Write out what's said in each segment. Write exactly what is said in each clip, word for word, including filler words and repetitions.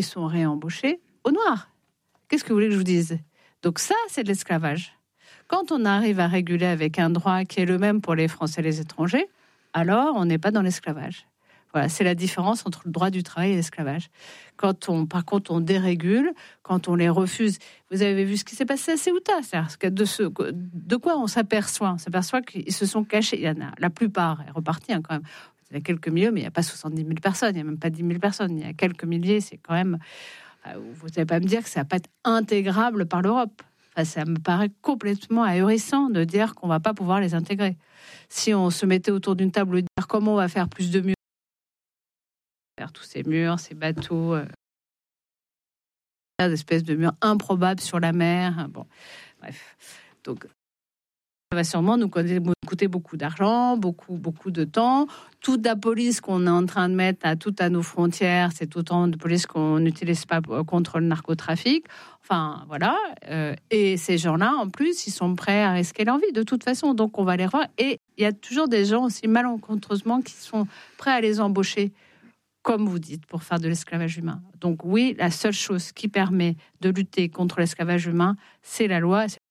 ils sont réembauchés au noir. Qu'est-ce que vous voulez que je vous dise ? Donc ça, c'est de l'esclavage. Quand on arrive à réguler avec un droit qui est le même pour les Français et les étrangers, alors on n'est pas dans l'esclavage. Voilà, c'est la différence entre le droit du travail et l'esclavage. Quand on, par contre, on dérégule, quand on les refuse, vous avez vu ce qui s'est passé à Ceuta, c'est-à-dire que de, ce, de quoi on s'aperçoit ? On s'aperçoit qu'ils se sont cachés. Il y en a, la plupart est repartie hein, quand même. Il y a quelques milliers, mais il n'y a pas soixante-dix mille personnes, il n'y a même pas dix mille personnes, il y a quelques milliers, c'est quand même... Vous n'allez pas me dire que ça ne va pas être intégrable par l'Europe. Enfin, ça me paraît complètement ahurissant de dire qu'on ne va pas pouvoir les intégrer. Si on se mettait autour d'une table et dire comment on va faire plus de murs, faire tous ces murs, ces bateaux, euh, des espèces de murs improbables sur la mer. Bon, bref. Donc, ça va sûrement nous coûter beaucoup d'argent, beaucoup, beaucoup de temps. Toute la police qu'on est en train de mettre à toutes à nos frontières, c'est autant de police qu'on n'utilise pas contre le narcotrafic. Enfin, voilà. Euh, et ces gens-là, en plus, ils sont prêts à risquer leur vie de toute façon. Donc, on va les revoir. Et il y a toujours des gens aussi malencontreusement qui sont prêts à les embaucher, comme vous dites, pour faire de l'esclavage humain. Donc oui, la seule chose qui permet de lutter contre l'esclavage humain, c'est la loi. C'est...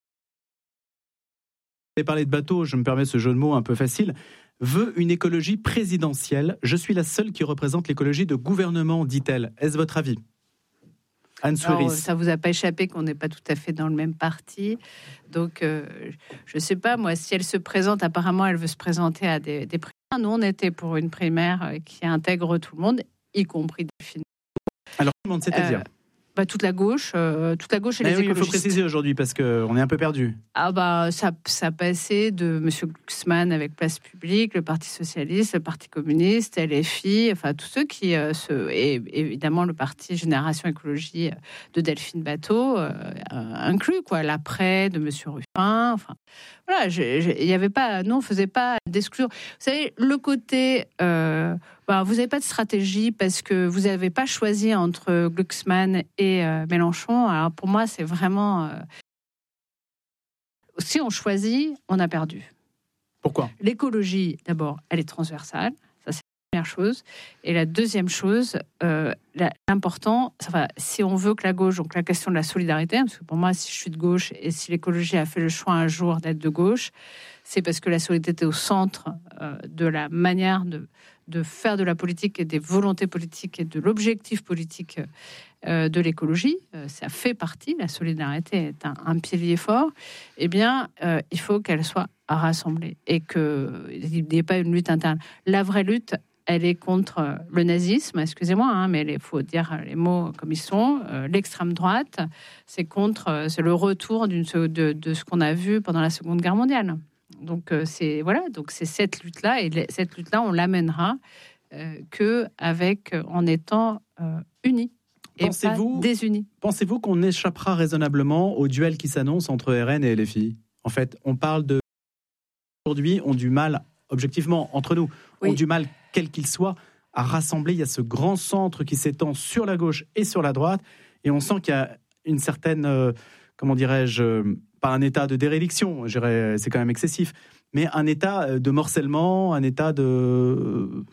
Vous avez parlé de bateau, je me permets ce jeu de mots un peu facile. Veut une écologie présidentielle. Je suis la seule qui représente l'écologie de gouvernement, dit-elle. Est-ce votre avis ? Anne Souris. Ça vous a pas échappé qu'on n'est pas tout à fait dans le même parti. Donc, euh, je ne sais pas, moi, si elle se présente, apparemment, elle veut se présenter à des, des primaires. Nous, on était pour une primaire qui intègre tout le monde, y compris Delphine. Alors, tout le monde, c'est-à-dire euh, bah, toute la gauche, euh, toute la gauche et les oui, écologistes. Il faut préciser aujourd'hui parce qu'on est un peu perdu. Ah bah ça, ça passait de M. Glucksmann avec Place Publique, le Parti Socialiste, le Parti Communiste, L F I, enfin tous ceux qui euh, se... Et évidemment le Parti Génération Écologie de Delphine Batho, euh, inclus, quoi, l'après de M. Ruffin, enfin... Voilà, il y avait pas... Nous, on faisait pas d'exclure. Vous savez, le côté... Euh, bah, vous n'avez pas de stratégie parce que vous n'avez pas choisi entre Glucksmann et euh, Mélenchon. Alors pour moi, c'est vraiment... Euh, si on choisit, on a perdu. Pourquoi ? L'écologie, d'abord, elle est transversale. Ça, c'est la première chose. Et la deuxième chose, euh, l'important, enfin, si on veut que la gauche, donc la question de la solidarité, parce que pour moi, si je suis de gauche et si l'écologie a fait le choix un jour d'être de gauche, c'est parce que la solidarité est au centre euh, de la manière de, de faire de la politique et des volontés politiques et de l'objectif politique euh, de l'écologie. Euh, ça fait partie, la solidarité est un, un pilier fort. Eh bien, euh, il faut qu'elle soit rassemblée et qu'il n'y ait pas une lutte interne. La vraie lutte, elle est contre le nazisme, excusez-moi, hein, mais il faut dire les mots comme ils sont. Euh, l'extrême droite, c'est contre, c'est le retour d'une, de, de ce qu'on a vu pendant la Seconde Guerre mondiale. Donc euh, c'est voilà, donc c'est cette lutte-là, et cette lutte-là, on l'amènera euh, que avec en étant euh, unis et pensez-vous, pas désunis. Pensez-vous qu'on échappera raisonnablement au duel qui s'annonce entre R N et L F I ? En fait, on parle de aujourd'hui ont du mal, objectivement entre nous, oui. ont du mal quel qu'il soit à rassembler. Il y a ce grand centre qui s'étend sur la gauche et sur la droite, et on sent qu'il y a une certaine, euh, comment dirais-je, euh, pas un état de déréliction, je dirais, c'est quand même excessif, mais un état de morcellement, un état de...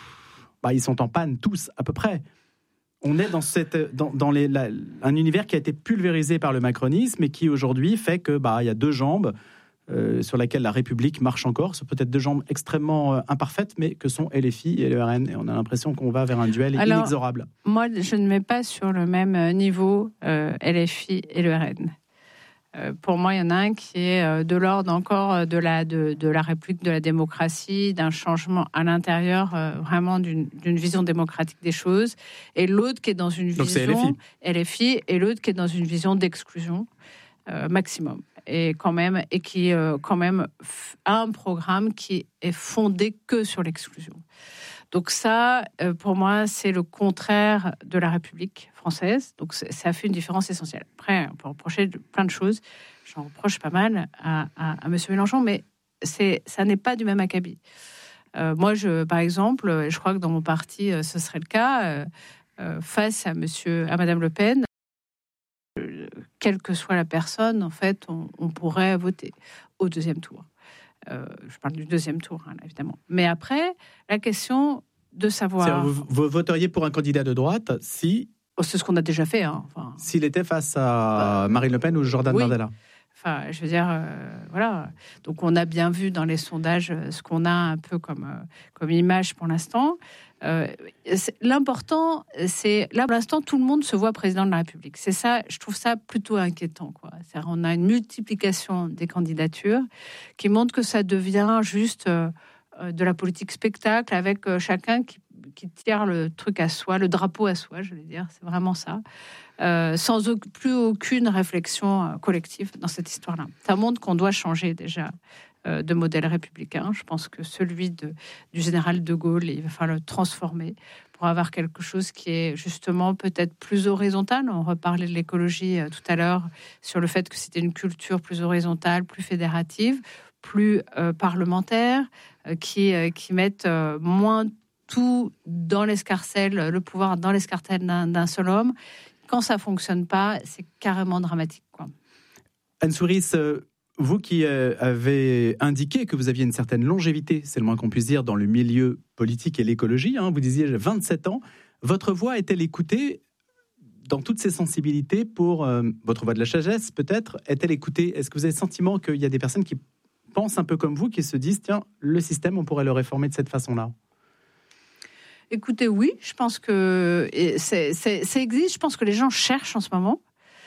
Bah, ils sont en panne tous, à peu près. On est dans, cette, dans, dans les, la, un univers qui a été pulvérisé par le macronisme et qui aujourd'hui fait que bah, y a deux jambes euh, sur lesquelles la République marche encore. C'est peut-être deux jambes extrêmement euh, imparfaites, mais que sont L F I et le R N. Et on a l'impression qu'on va vers un duel Alors, inexorable. Moi, je ne mets pas sur le même niveau euh, L F I et le R N. Euh, pour moi, il y en a un qui est euh, de l'ordre encore de la, de, de la République, de la démocratie, d'un changement à l'intérieur, euh, vraiment d'une, d'une vision démocratique des choses, et l'autre qui est dans une Donc vision L F I. L F I, et l'autre qui est dans une vision d'exclusion euh, maximum, et quand même, et qui euh, quand même a un programme qui est fondé que sur l'exclusion. Donc ça, euh, pour moi, c'est le contraire de la République française. Donc ça fait une différence essentielle. Après, on peut reprocher plein de choses. J'en reproche pas mal à, à, à M. Mélenchon, mais c'est, ça n'est pas du même acabit. Euh, moi, je, par exemple, je crois que dans mon parti, ce serait le cas, euh, euh, face à, monsieur, à Mme Le Pen, euh, quelle que soit la personne, en fait, on, on pourrait voter au deuxième tour. Euh, je parle du deuxième tour, hein, évidemment. Mais après, la question de savoir... Vous, vous voteriez pour un candidat de droite si Bon, c'est ce qu'on a déjà fait. Hein. Enfin, S'il était face à euh, Marine Le Pen ou Jordan oui. Bardella. Enfin, je veux dire, euh, voilà. Donc, on a bien vu dans les sondages ce qu'on a un peu comme, euh, comme image pour l'instant. Euh, c'est, l'important, c'est là pour l'instant, tout le monde se voit président de la République. C'est ça, je trouve ça plutôt inquiétant, quoi. C'est-à-dire, on a une multiplication des candidatures qui montre que ça devient juste euh, de la politique spectacle avec euh, chacun qui, qui tire le truc à soi, le drapeau à soi, je vais dire. C'est vraiment ça. Euh, sans au- plus aucune réflexion euh, collective dans cette histoire-là. Ça montre qu'on doit changer déjà euh, de modèle républicain. Je pense que celui de, du général de Gaulle, il va falloir le transformer pour avoir quelque chose qui est justement peut-être plus horizontal. On reparlait de l'écologie euh, tout à l'heure sur le fait que c'était une culture plus horizontale, plus fédérative, plus euh, parlementaire, euh, qui, euh, qui mette euh, moins tout dans l'escarcelle, le pouvoir dans l'escarcelle d'un, d'un seul homme. Quand ça ne fonctionne pas, c'est carrément dramatique, quoi. Anne Souyris, euh, vous qui euh, avez indiqué que vous aviez une certaine longévité, c'est le moins qu'on puisse dire, dans le milieu politique et l'écologie, hein, vous disiez j'ai vingt-sept ans, votre voix est-elle écoutée dans toutes ses sensibilités pour euh, votre voix de la sagesse, peut-être, est-elle écoutée? Est-ce que vous avez le sentiment qu'il y a des personnes qui pensent un peu comme vous, qui se disent, tiens, le système, on pourrait le réformer de cette façon-là? Écoutez, oui, je pense que c'est, c'est, ça existe. Je pense que les gens cherchent en ce moment.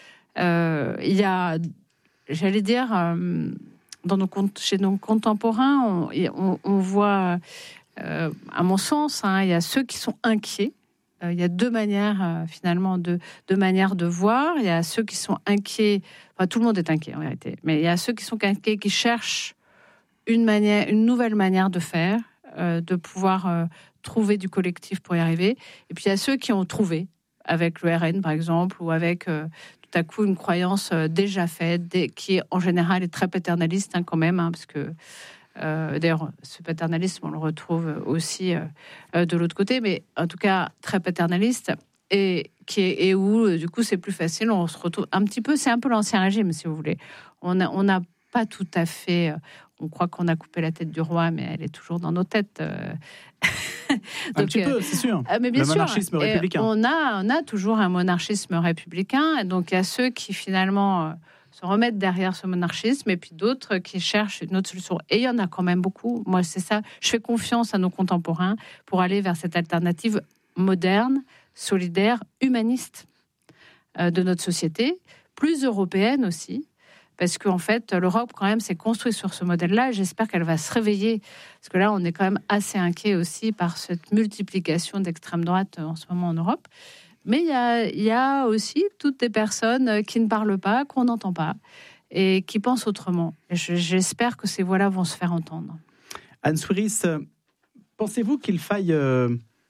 Euh, il y a, j'allais dire, euh, dans nos, chez nos contemporains, on, on, on voit, euh, à mon sens, hein, il y a ceux qui sont inquiets. Euh, il y a deux manières, euh, finalement, de, deux manières de voir. Il y a ceux qui sont inquiets. Enfin, tout le monde est inquiet, en vérité. Mais il y a ceux qui sont inquiets, qui cherchent une manière, une nouvelle manière de faire, euh, de pouvoir euh, trouver du collectif pour y arriver. Et puis il y a ceux qui ont trouvé, avec le R N par exemple, ou avec euh, tout à coup une croyance euh, déjà faite, des, qui en général est très paternaliste, hein, quand même, hein, parce que euh, d'ailleurs ce paternalisme on le retrouve aussi euh, de l'autre côté, mais en tout cas très paternaliste, et, qui est, et où du coup c'est plus facile, on se retrouve un petit peu, c'est un peu l'ancien régime si vous voulez. On a, on a pas tout à fait... On croit qu'on a coupé la tête du roi, mais elle est toujours dans nos têtes. Donc, un petit peu, c'est sûr. Euh, mais bien le sûr, monarchisme républicain. On a, on a toujours un monarchisme républicain. Et donc, il y a ceux qui, finalement, euh, se remettent derrière ce monarchisme, et puis d'autres qui cherchent une autre solution. Et il y en a quand même beaucoup. Moi, c'est ça. Je fais confiance à nos contemporains pour aller vers cette alternative moderne, solidaire, humaniste euh, de notre société, plus européenne aussi. Parce qu'en fait, l'Europe, quand même, s'est construite sur ce modèle-là. J'espère qu'elle va se réveiller. Parce que là, on est quand même assez inquiet aussi par cette multiplication d'extrême droite en ce moment en Europe. Mais il y a, il y a aussi toutes des personnes qui ne parlent pas, qu'on n'entend pas, et qui pensent autrement. Et je, j'espère que ces voix-là vont se faire entendre. Anne Souyris, pensez-vous qu'il faille euh,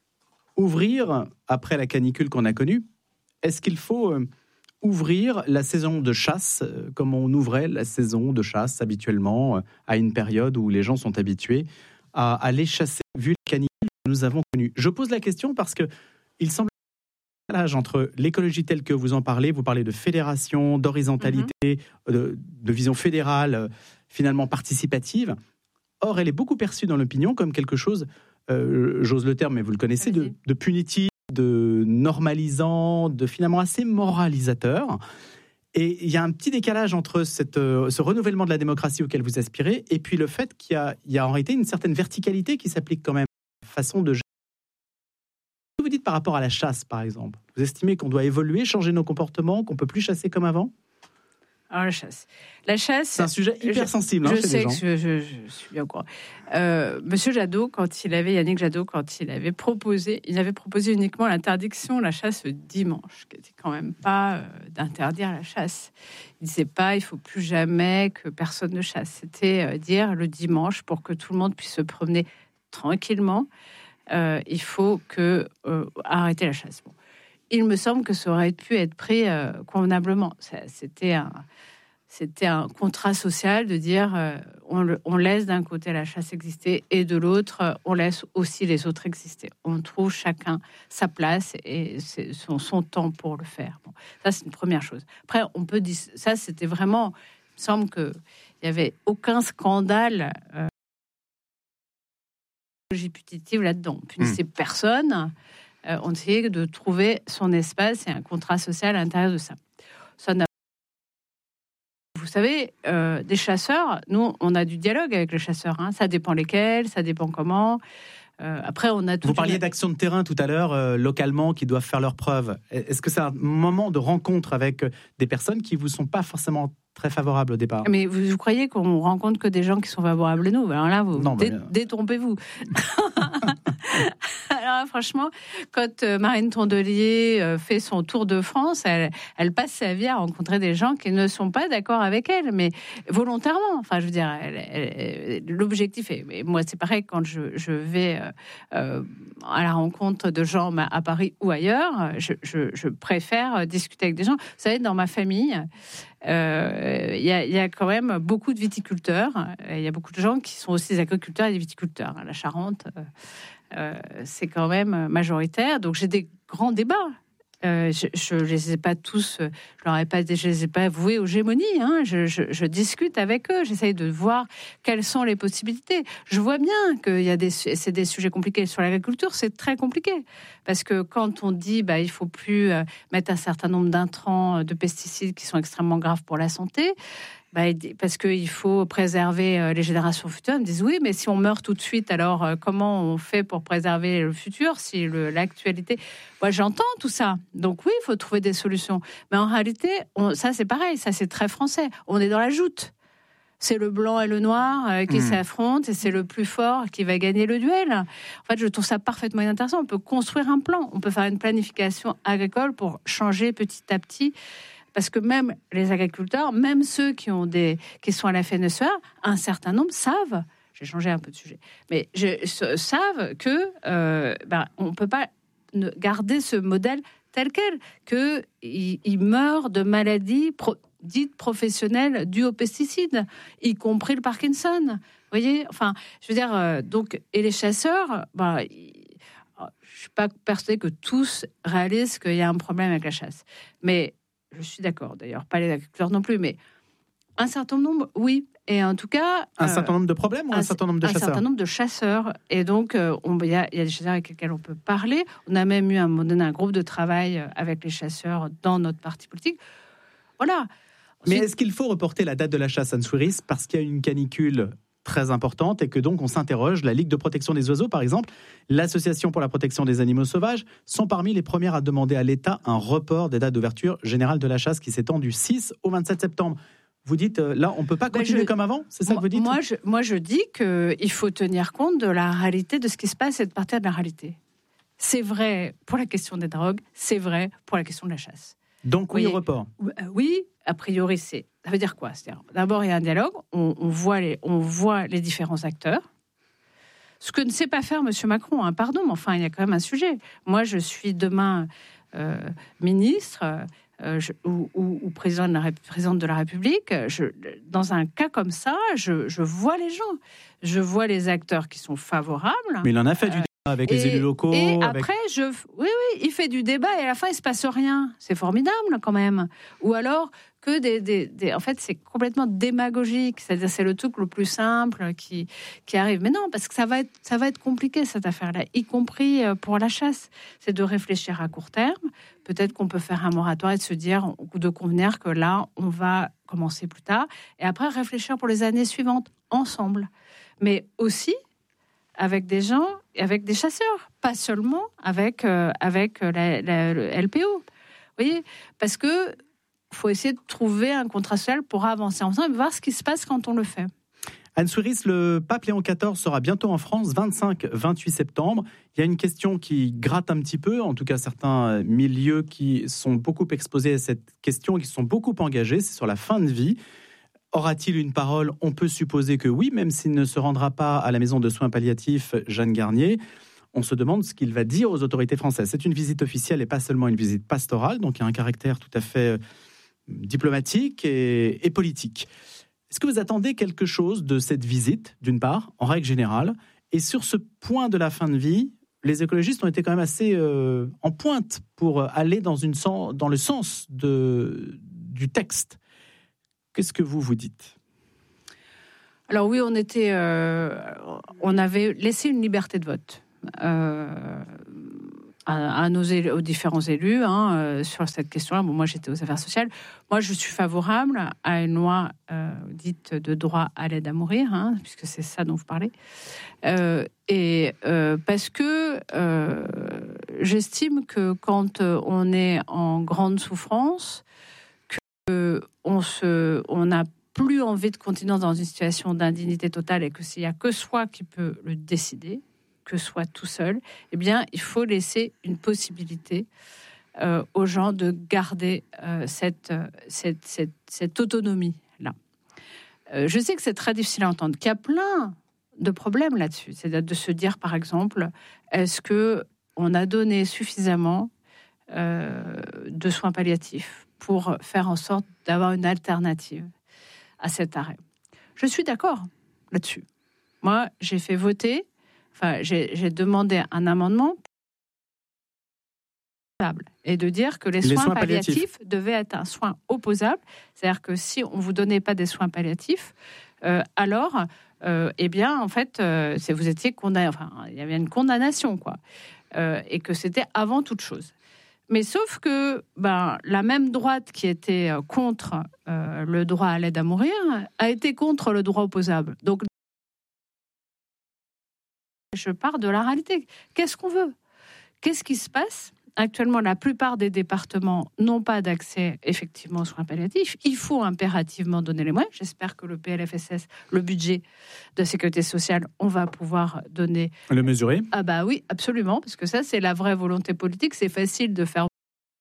ouvrir, après la canicule qu'on a connue, est-ce qu'il faut... Euh, ouvrir la saison de chasse, comme on ouvrait la saison de chasse habituellement, à une période où les gens sont habitués à aller chasser, vu les canicules que nous avons connues. Je pose la question parce que il semble qu'il y a un décalage entre l'écologie telle que vous en parlez, vous parlez de fédération, d'horizontalité, mm-hmm. de, de vision fédérale, finalement participative. Or, elle est beaucoup perçue dans l'opinion comme quelque chose, euh, j'ose le terme, mais vous le connaissez, de, de punitif, de normalisant, de finalement assez moralisateur. Et il y a un petit décalage entre cette, euh, ce renouvellement de la démocratie auquel vous aspirez et puis le fait qu'il y a, il y a en réalité une certaine verticalité qui s'applique quand même à la façon de gérer. Qu'est-ce que vous dites par rapport à la chasse, par exemple? Vous estimez qu'on doit évoluer, changer nos comportements, qu'on ne peut plus chasser comme avant? Alors, la chasse. La chasse. C'est un sujet hyper je, sensible. Je hein, sais chez que les gens. je, je, je suis bien au courant. Euh, Monsieur Jadot, quand il avait, Yannick Jadot, quand il avait proposé, il avait proposé uniquement l'interdiction de la chasse le dimanche, qui n'était quand même pas euh, d'interdire la chasse. Il disait pas, il faut plus jamais que personne ne chasse. C'était euh, dire le dimanche pour que tout le monde puisse se promener tranquillement. Euh, il faut que euh, arrêter la chasse. Bon. Il me semble que ça aurait pu être pris euh, convenablement. Ça, c'était un C'était un contrat social de dire euh, on, on laisse d'un côté la chasse exister et de l'autre, euh, on laisse aussi les autres exister. On trouve chacun sa place et c'est son, son temps pour le faire. Bon, ça, c'est une première chose. Après, on peut dire... Ça, c'était vraiment... Il me semble qu'il n'y avait aucun scandale euh, punitive là-dedans. On punissait mmh. personne. euh, on essayait de trouver son espace et un contrat social à l'intérieur de ça. Ça n'a... Vous savez, euh, des chasseurs, nous, on a du dialogue avec les chasseurs. Hein. Ça dépend lesquels, ça dépend comment. Euh, après, on a tout. Vous parliez une... d'actions de terrain tout à l'heure, euh, localement, qui doivent faire leurs preuves. Est-ce que c'est un moment de rencontre avec des personnes qui vous sont pas forcément très favorables au départ? Mais vous, vous croyez qu'on rencontre que des gens qui sont favorables à nous? Alors là, vous non, dé- bah, détrompez-vous. Alors franchement, quand euh, Marine Tondelier euh, fait son tour de France, elle, elle passe sa vie à rencontrer des gens qui ne sont pas d'accord avec elle, mais volontairement. Enfin, je veux dire, elle, elle, l'objectif est. Mais moi, c'est pareil quand je, je vais euh, euh, à la rencontre de gens à Paris ou ailleurs, je, je, je préfère discuter avec des gens. Vous savez, dans ma famille. Il euh, y, y a quand même beaucoup de viticulteurs. Il y a beaucoup de gens qui sont aussi des agriculteurs et des viticulteurs. La Charente, euh, euh, c'est quand même majoritaire. Donc j'ai des grands débats. Euh, je ne les ai pas tous, je leur ai pas, je les ai pas voués aux gémonies. Hein. Je, je, je discute avec eux. J'essaye de voir quelles sont les possibilités. Je vois bien que y a des, c'est des sujets compliqués sur l'agriculture. C'est très compliqué parce que quand on dit, bah, il faut plus mettre un certain nombre d'intrants, de pesticides qui sont extrêmement graves pour la santé. Bah, parce qu'il faut préserver les générations futures. Ils me disent oui, mais si on meurt tout de suite, alors comment on fait pour préserver le futur si le, l'actualité... Moi, j'entends tout ça. Donc oui, il faut trouver des solutions. Mais en réalité, on, ça c'est pareil, ça c'est très français. On est dans la joute. C'est le blanc et le noir euh, qui mmh. s'affrontent et c'est le plus fort qui va gagner le duel. En fait, je trouve ça parfaitement inintéressant. On peut construire un plan, on peut faire une planification agricole pour changer petit à petit. Parce que même les agriculteurs, même ceux qui, ont des, qui sont à la F N S E A, un certain nombre savent, j'ai changé un peu de sujet, mais je, savent que euh, ben, on ne peut pas garder ce modèle tel quel, qu'il il meurt de maladies pro, dites professionnelles dues aux pesticides, y compris le Parkinson. Vous voyez, enfin, je veux dire, euh, donc, et les chasseurs, ben, ils, je ne suis pas persuadée que tous réalisent qu'il y a un problème avec la chasse. Mais je suis d'accord, d'ailleurs, pas les agriculteurs non plus, mais un certain nombre, oui. Et en tout cas... Un euh, certain nombre de problèmes ou un, un certain nombre de un chasseurs? Un certain nombre de chasseurs. Et donc, il euh, y, y a des chasseurs avec lesquels on peut parler. On a même eu à un moment donné un groupe de travail avec les chasseurs dans notre parti politique. Voilà. Mais est-ce qu'il faut reporter la date de la chasse, Anne Souiris, parce qu'il y a une canicule très importante et que donc on s'interroge. La Ligue de protection des oiseaux, par exemple, l'Association pour la protection des animaux sauvages, sont parmi les premières à demander à l'État un report des dates d'ouverture générale de la chasse qui s'étend du six au vingt-sept septembre. Vous dites, euh, là, on ne peut pas continuer ben je, comme avant? C'est ça moi, que vous dites? Moi, je, moi, je dis qu'il faut tenir compte de la réalité, de ce qui se passe et de partir de la réalité. C'est vrai pour la question des drogues, c'est vrai pour la question de la chasse. Donc, oui, au report? Oui, a priori, c'est... Ça veut dire quoi? C'est-à-dire, d'abord, il y a un dialogue, on, on, voit les, on voit les différents acteurs. Ce que ne sait pas faire M. Macron, hein, pardon, mais enfin, il y a quand même un sujet. Moi, je suis demain euh, ministre euh, je, ou, ou, ou président de la, présidente de la République. Je, dans un cas comme ça, je, je vois les gens. Je vois les acteurs qui sont favorables. Mais il en a fait du débat avec et, les élus locaux. Et avec... après, je, oui, oui, il fait du débat et à la fin, il ne se passe rien. C'est formidable quand même. Ou alors... que des, des, des... En fait, c'est complètement démagogique. C'est-à-dire, c'est le truc le plus simple qui, qui arrive. Mais non, parce que ça va être, ça va être compliqué, cette affaire-là, y compris pour la chasse. C'est de réfléchir à court terme. Peut-être qu'on peut faire un moratoire et de se dire, ou de convenir que là, on va commencer plus tard. Et après, réfléchir pour les années suivantes, ensemble. Mais aussi avec des gens, avec des chasseurs. Pas seulement avec, euh, avec la, la, le L P O. Vous voyez ? Parce que il faut essayer de trouver un contrat social pour avancer ensemble et voir ce qui se passe quand on le fait. Anne Souiris, le pape Léon quatorze sera bientôt en France, vingt-cinq vingt-huit septembre. Il y a une question qui gratte un petit peu, en tout cas certains milieux qui sont beaucoup exposés à cette question, qui sont beaucoup engagés, c'est sur la fin de vie. Aura-t-il une parole? On peut supposer que oui, même s'il ne se rendra pas à la maison de soins palliatifs Jeanne Garnier. On se demande ce qu'il va dire aux autorités françaises. C'est une visite officielle et pas seulement une visite pastorale, donc il y a un caractère tout à fait diplomatique et, et politique. Est-ce que vous attendez quelque chose de cette visite, d'une part, en règle générale, et sur ce point de la fin de vie, les écologistes ont été quand même assez euh, en pointe pour aller dans, une sens, dans le sens de, du texte. Qu'est-ce que vous vous dites? Alors oui, on était, euh, on avait laissé une liberté de vote. Euh, à, à nos élus, aux différents élus hein, euh, sur cette question-là. Bon, moi, j'étais aux affaires sociales. Moi, je suis favorable à une loi euh, dite de droit à l'aide à mourir, hein, puisque c'est ça dont vous parlez. Euh, et euh, parce que euh, j'estime que quand on est en grande souffrance, que on se, on n'a plus envie de continuer dans une situation d'indignité totale et que s'il n'y a que soi qui peut le décider, que soit tout seul, eh bien, il faut laisser une possibilité euh, aux gens de garder euh, cette, cette, cette, cette autonomie-là. Euh, je sais que c'est très difficile à entendre, qu'il y a plein de problèmes là-dessus. C'est de se dire, par exemple, est-ce qu'on a donné suffisamment euh, de soins palliatifs pour faire en sorte d'avoir une alternative à cet arrêt? Je suis d'accord là-dessus. Moi, j'ai fait voter Enfin, j'ai, j'ai demandé un amendement et de dire que les, les soins, soins palliatifs, palliatifs devaient être un soin opposable. C'est-à-dire que si on ne vous donnait pas des soins palliatifs, euh, alors, euh, eh bien, en fait, euh, c'est, vous étiez condamné. Enfin, il y avait une condamnation, quoi. Euh, et que c'était avant toute chose. Mais sauf que ben, la même droite qui était contre euh, le droit à l'aide à mourir a été contre le droit opposable. Donc, je pars de la réalité. Qu'est-ce qu'on veut ? Qu'est-ce qui se passe ? Actuellement, la plupart des départements n'ont pas d'accès effectivement aux soins palliatifs. Il faut impérativement donner les moyens. J'espère que le P L F S S, le budget de la sécurité sociale, on va pouvoir donner. Le mesurer ? Ah bah oui, absolument, parce que ça, c'est la vraie volonté politique. C'est facile de faire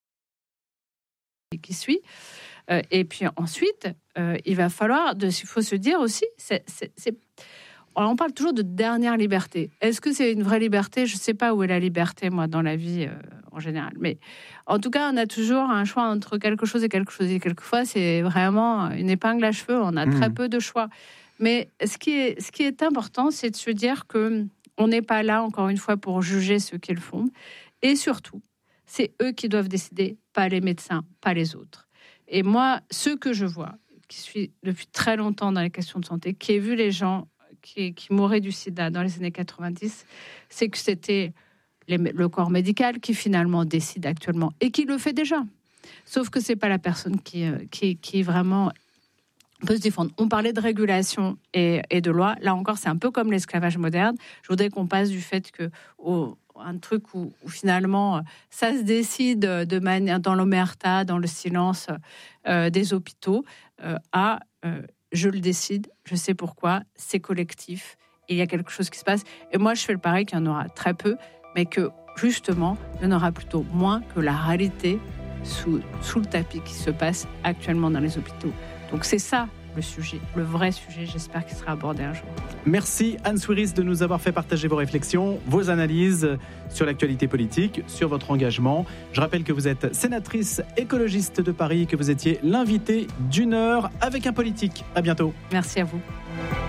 qui suit. Euh, et puis ensuite, euh, il va falloir, de, il faut se dire aussi, c'est, c'est, c'est alors on parle toujours de dernière liberté. Est-ce que c'est une vraie liberté ? Je ne sais pas où est la liberté, moi, dans la vie, euh, en général. Mais en tout cas, on a toujours un choix entre quelque chose et quelque chose. Et quelquefois, c'est vraiment une épingle à cheveux. On a mmh. très peu de choix. Mais ce qui est, ce qui est important, c'est de se dire qu'on n'est pas là, encore une fois, pour juger ceux qui le font. Et surtout, c'est eux qui doivent décider, pas les médecins, pas les autres. Et moi, ce que je vois, qui suis depuis très longtemps dans les questions de santé, qui ai vu les gens Qui, qui mouraient du sida dans les années quatre-vingt-dix, c'est que c'était les, le corps médical qui finalement décide actuellement et qui le fait déjà. Sauf que c'est pas la personne qui, qui, qui vraiment peut se défendre. On parlait de régulation et, et de loi. Là encore, c'est un peu comme l'esclavage moderne. Je voudrais qu'on passe du fait que au, un truc où, où finalement ça se décide de manière dans l'omerta, dans le silence euh, des hôpitaux, euh, à euh, je le décide, je sais pourquoi, c'est collectif, et il y a quelque chose qui se passe. Et moi, je fais le pari qu'il y en aura très peu, mais que, justement, il y en aura plutôt moins que la réalité sous, sous le tapis qui se passe actuellement dans les hôpitaux. Donc c'est ça, le sujet, le vrai sujet, j'espère qu'il sera abordé un jour. Merci Anne Souiris de nous avoir fait partager vos réflexions, vos analyses sur l'actualité politique, sur votre engagement. Je rappelle que vous êtes sénatrice écologiste de Paris, que vous étiez l'invitée d'une heure avec un politique. À bientôt. Merci à vous.